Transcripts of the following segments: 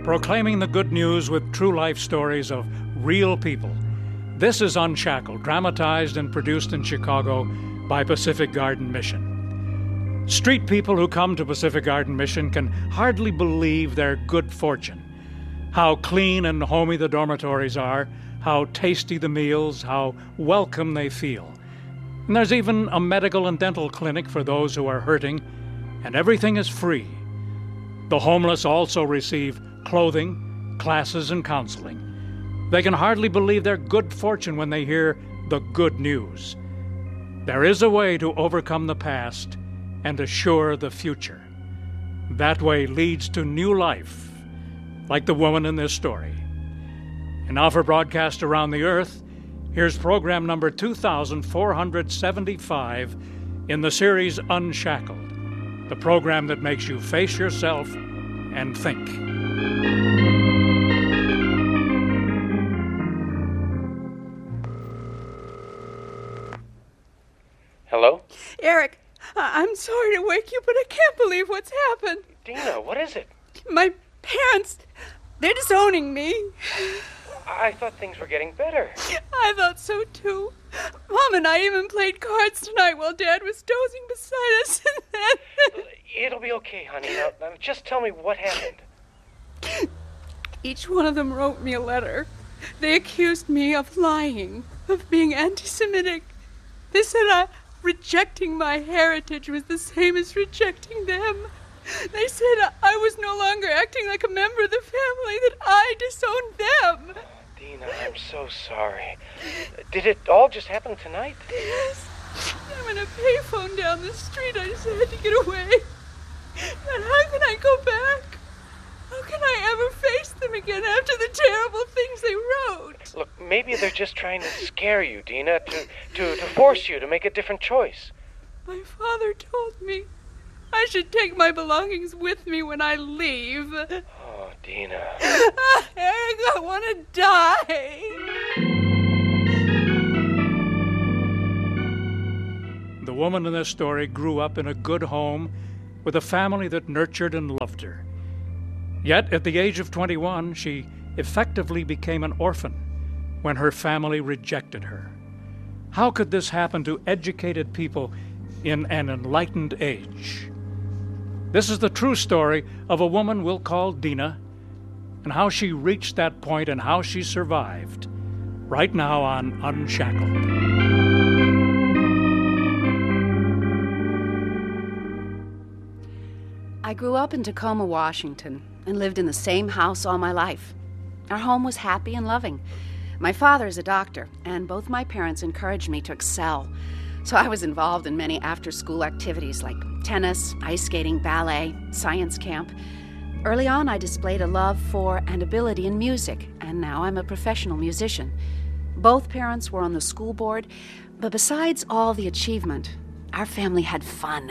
proclaiming the good news with true life stories of real people. This is Unshackled, dramatized and produced in Chicago by Pacific Garden Mission. Street people who come to Pacific Garden Mission can hardly believe their good fortune. How clean and homey the dormitories are, how tasty the meals, how welcome they feel. And there's even a medical and dental clinic for those who are hurting, and everything is free. The homeless also receive clothing, classes, and counseling. They can hardly believe their good fortune when they hear the good news. There is a way to overcome the past and assure the future. That way leads to new life, like the woman in this story. And now for broadcast around the earth, here's program number 2475 in the series Unshackled, the program that makes you face yourself and think. Hello? Eric, I'm sorry to wake you, but I can't believe what's happened. Dina, what is it? My parents, they're disowning me. I thought things were getting better. I thought so, too. Mom and I even played cards tonight while Dad was dozing beside us, and then... It'll be okay, honey. Now, just tell me what happened. Each one of them wrote me a letter. They accused me of lying, of being anti-Semitic. They said rejecting my heritage was the same as rejecting them. They said I was no longer acting like a member of the family, that I disowned them. Dina, I'm so sorry. Did it all just happen tonight? Yes. I'm in a payphone down the street. I just had to get away. But how can I go back? How can I ever face them again after the terrible things they wrote? Look, maybe they're just trying to scare you, Dina, to force you to make a different choice. My father told me I should take my belongings with me when I leave. Oh, Dina. Eric, I want to die. The woman in this story grew up in a good home with a family that nurtured and loved her. Yet, at the age of 21, she effectively became an orphan when her family rejected her. How could this happen to educated people in an enlightened age? This is the true story of a woman we'll call Dina, and how she reached that point and how she survived, right now on Unshackled. I grew up in Tacoma, Washington, and lived in the same house all my life. Our home was happy and loving. My father is a doctor, and both my parents encouraged me to excel. So I was involved in many after-school activities like tennis, ice skating, ballet, science camp. Early on, I displayed a love for and ability in music, and now I'm a professional musician. Both parents were on the school board, but besides all the achievement, our family had fun.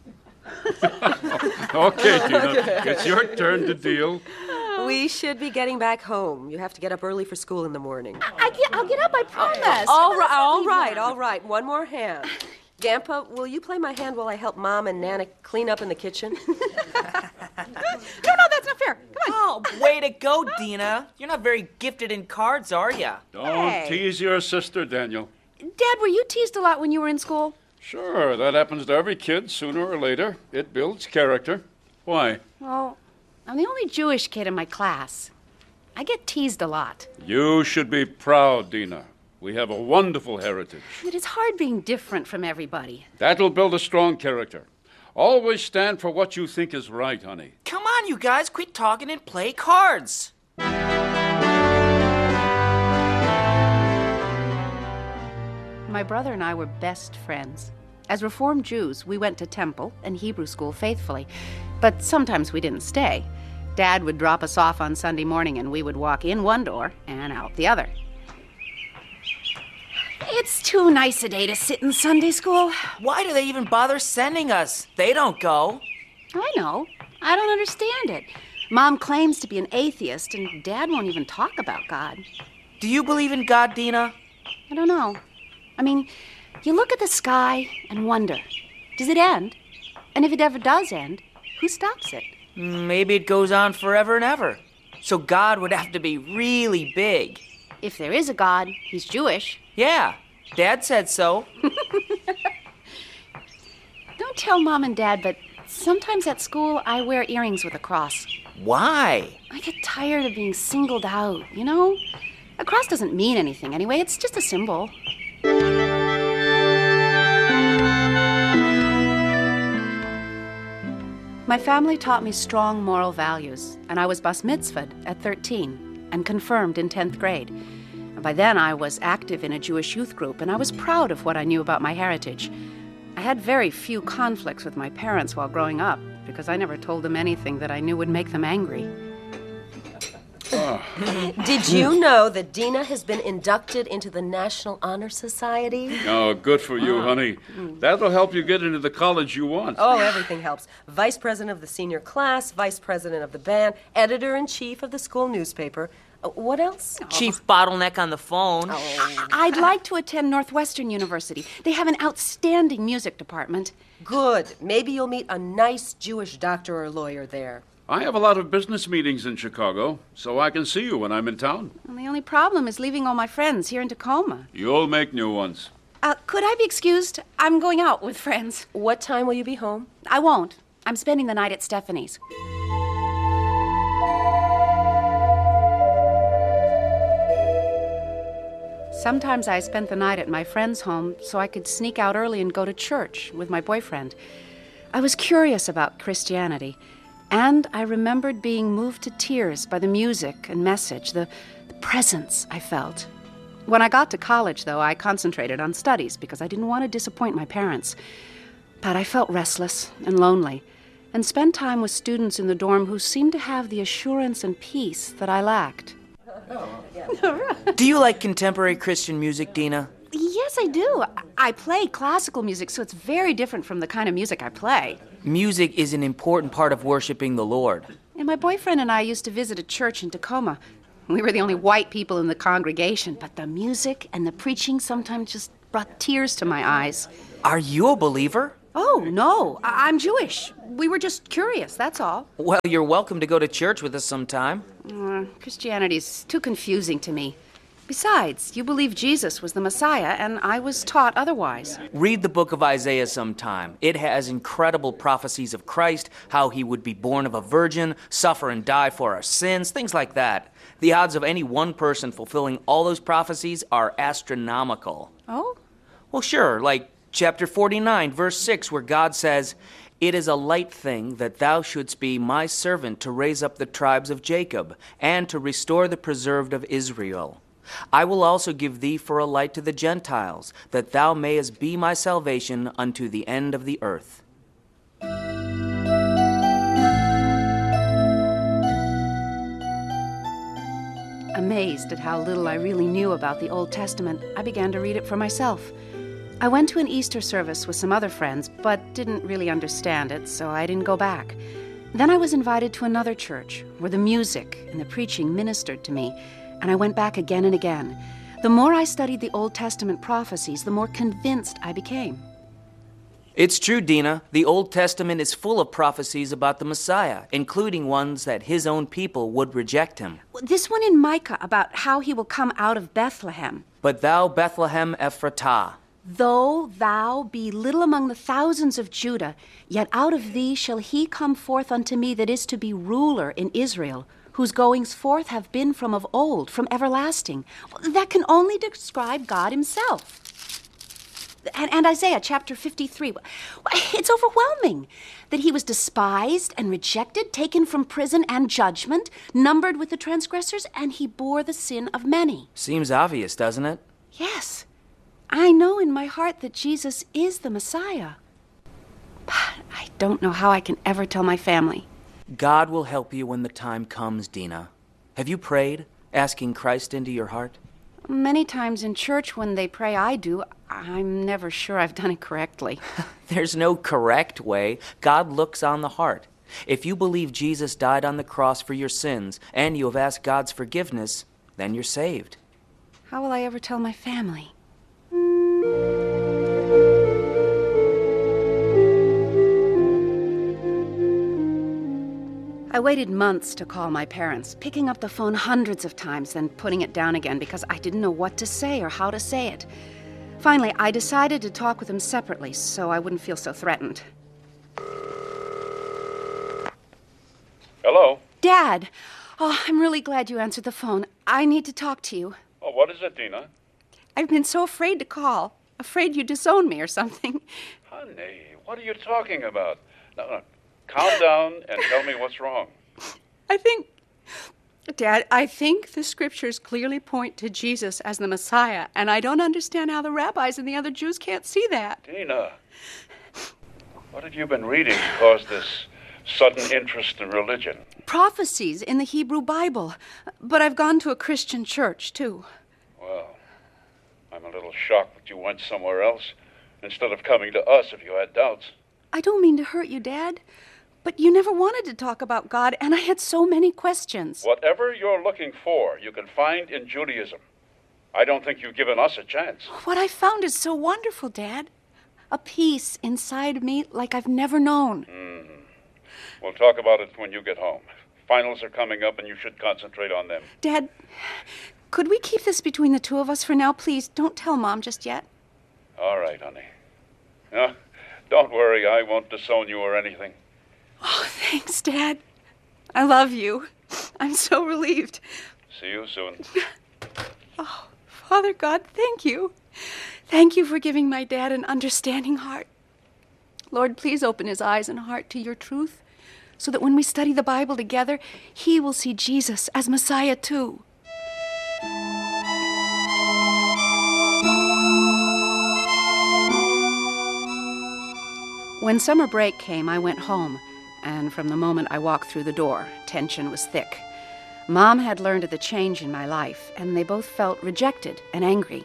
Okay, Dina, it's your turn to deal. We should be getting back home. You have to get up early for school in the morning. I'll get up, I promise. All right. One more hand. Gampa, will you play my hand while I help Mom and Nana clean up in the kitchen? No, that's not fair. Come on. Oh, way to go, Dina. You're not very gifted in cards, are you? Don't tease your sister, Daniel. Dad, were you teased a lot when you were in school? Sure, that happens to every kid sooner or later. It builds character. Why? Well, I'm the only Jewish kid in my class. I get teased a lot. You should be proud, Dina. We have a wonderful heritage. It is hard being different from everybody. That'll build a strong character. Always stand for what you think is right, honey. Come on, you guys, quit talking and play cards. My brother and I were best friends. As Reformed Jews, we went to temple and Hebrew school faithfully, but sometimes we didn't stay. Dad would drop us off on Sunday morning and we would walk in one door and out the other. It's too nice a day to sit in Sunday school. Why do they even bother sending us? They don't go. I know. I don't understand it. Mom claims to be an atheist, and Dad won't even talk about God. Do you believe in God, Dina? I don't know. I mean, you look at the sky and wonder, does it end? And if it ever does end, who stops it? Maybe it goes on forever and ever. So God would have to be really big. If there is a God, he's Jewish. Yeah, Dad said so. Don't tell Mom and Dad, but sometimes at school I wear earrings with a cross. Why? I get tired of being singled out, you know? A cross doesn't mean anything anyway, it's just a symbol. My family taught me strong moral values, and I was bas mitzvahed at 13 and confirmed in 10th grade. By then, I was active in a Jewish youth group, and I was proud of what I knew about my heritage. I had very few conflicts with my parents while growing up, because I never told them anything that I knew would make them angry. Did you know that Dina has been inducted into the National Honor Society? Oh, good for you, honey. That'll help you get into the college you want. Oh, everything helps. Vice president of the senior class, vice president of the band, editor-in-chief of the school newspaper. What else? Chief bottleneck on the phone. I'd like to attend Northwestern University. They have an outstanding music department. Good. Maybe you'll meet a nice Jewish doctor or lawyer there. I have a lot of business meetings in Chicago, so I can see you when I'm in town. And the only problem is leaving all my friends here in Tacoma. You'll make new ones. Could I be excused? I'm going out with friends. What time will you be home? I won't. I'm spending the night at Stephanie's. Sometimes I spent the night at my friend's home so I could sneak out early and go to church with my boyfriend. I was curious about Christianity, and I remembered being moved to tears by the music and message, the presence I felt. When I got to college, though, I concentrated on studies because I didn't want to disappoint my parents. But I felt restless and lonely, and spent time with students in the dorm who seemed to have the assurance and peace that I lacked. Do you like contemporary Christian music, Dina? Yes, I do. I play classical music, so it's very different from the kind of music I play. Music is an important part of worshiping the Lord. And my boyfriend and I used to visit a church in Tacoma. We were the only white people in the congregation, but the music and the preaching sometimes just brought tears to my eyes. Are you a believer? Oh, no. I'm Jewish. We were just curious, that's all. Well, you're welcome to go to church with us sometime. Christianity's too confusing to me. Besides, you believe Jesus was the Messiah, and I was taught otherwise. Read the book of Isaiah sometime. It has incredible prophecies of Christ, how he would be born of a virgin, suffer and die for our sins, things like that. The odds of any one person fulfilling all those prophecies are astronomical. Oh? Well, sure, like chapter 49, verse 6, where God says, "It is a light thing that thou shouldst be my servant to raise up the tribes of Jacob, and to restore the preserved of Israel. I will also give thee for a light to the Gentiles, that thou mayest be my salvation unto the end of the earth." Amazed at how little I really knew about the Old Testament, I began to read it for myself. I went to an Easter service with some other friends, but didn't really understand it, so I didn't go back. Then I was invited to another church, where the music and the preaching ministered to me, and I went back again and again. The more I studied the Old Testament prophecies, the more convinced I became. It's true, Dina. The Old Testament is full of prophecies about the Messiah, including ones that his own people would reject him. This one in Micah about how he will come out of Bethlehem. But thou, Bethlehem Ephratah, Though thou be little among the thousands of Judah, yet out of thee shall he come forth unto me that is to be ruler in Israel, whose goings forth have been from of old, from everlasting. That can only describe God himself. And Isaiah chapter 53, it's overwhelming that he was despised and rejected, taken from prison and judgment, numbered with the transgressors, and he bore the sin of many. seems obvious, doesn't it? Yes, I know in my heart that Jesus is the Messiah. But I don't know how I can ever tell my family. God will help you when the time comes, Dina. Have you prayed, asking Christ into your heart? Many times in church when they pray I do, I'm never sure I've done it correctly. There's no correct way. God looks on the heart. If you believe Jesus died on the cross for your sins, and you have asked God's forgiveness, then you're saved. How will I ever tell my family? I waited months to call my parents, picking up the phone hundreds of times, then putting it down again because I didn't know what to say or how to say it. Finally, I decided to talk with them separately so I wouldn't feel so threatened. Hello? Dad! Oh, I'm really glad you answered the phone. I need to talk to you. Oh, what is it, Dina? I've been so afraid to call. Afraid you disown me or something. Honey, what are you talking about? No, calm down and tell me what's wrong. Dad, I think the scriptures clearly point to Jesus as the Messiah, and I don't understand how the rabbis and the other Jews can't see that. Dina, what have you been reading to cause this sudden interest in religion? Prophecies in the Hebrew Bible. But I've gone to a Christian church, too. Well, I'm a little shocked that you went somewhere else instead of coming to us if you had doubts. I don't mean to hurt you, Dad, but you never wanted to talk about God, and I had so many questions. Whatever you're looking for, you can find in Judaism. I don't think you've given us a chance. What I found is so wonderful, Dad. A peace inside me like I've never known. We'll talk about it when you get home. Finals are coming up and you should concentrate on them. Dad, could we keep this between the two of us for now? Please, don't tell Mom just yet. All right, honey. No, don't worry, I won't disown you or anything. Oh, thanks, Dad. I love you. I'm so relieved. See you soon. Oh, Father God, thank you. Thank you for giving my dad an understanding heart. Lord, please open his eyes and heart to your truth, so that when we study the Bible together, he will see Jesus as Messiah too. When summer break came, I went home, and from the moment I walked through the door, tension was thick. Mom had learned of the change in my life, and they both felt rejected and angry.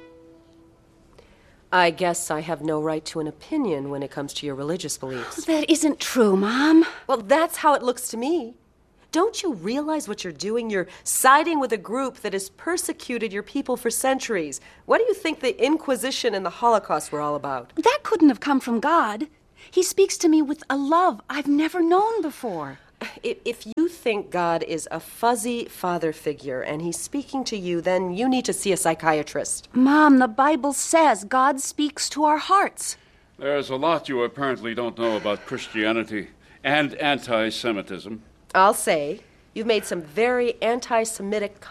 I guess I have no right to an opinion when it comes to your religious beliefs. That isn't true, Mom. Well, that's how it looks to me. Don't you realize what you're doing? You're siding with a group that has persecuted your people for centuries. What do you think the Inquisition and the Holocaust were all about? That couldn't have come from God. He speaks to me with a love I've never known before. If you think God is a fuzzy father figure and he's speaking to you, then you need to see a psychiatrist. Mom, the Bible says God speaks to our hearts. There's a lot you apparently don't know about Christianity and anti-Semitism. I'll say, you've made some very anti-Semitic